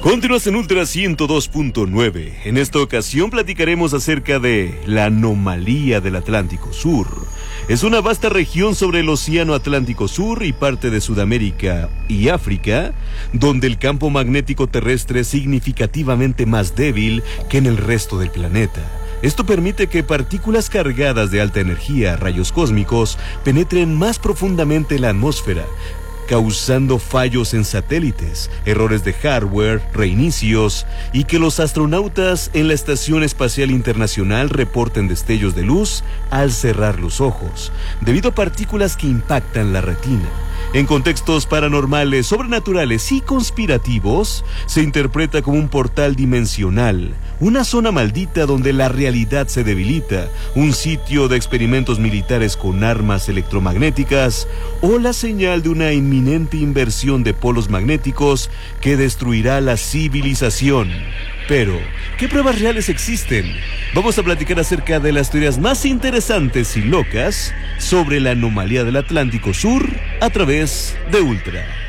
Continúas en Ultra 102.9. En esta ocasión platicaremos acerca de la anomalía del Atlántico Sur. Es una vasta región sobre el Océano Atlántico Sur y parte de Sudamérica y África, donde el campo magnético terrestre es significativamente más débil que en el resto del planeta. Esto permite que partículas cargadas de alta energía, rayos cósmicos, penetren más profundamente la atmósfera, causando fallos en satélites, errores de hardware, reinicios y que los astronautas en la Estación Espacial Internacional reporten destellos de luz al cerrar los ojos, debido a partículas que impactan la retina. En contextos paranormales, sobrenaturales y conspirativos, se interpreta como un portal dimensional, una zona maldita donde la realidad se debilita, un sitio de experimentos militares con armas electromagnéticas o la señal de una inminente inversión de polos magnéticos que destruirá la civilización. Pero, ¿qué pruebas reales existen? Vamos a platicar acerca de las teorías más interesantes y locas sobre la anomalía del Atlántico Sur a través de Ultra.